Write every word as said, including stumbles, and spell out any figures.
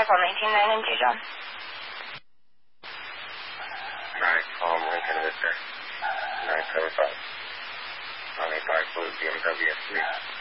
Vehicle nineteen nine and J John. nine, Palm Lincoln Victor. nine seven five. On a five blue B M W S three.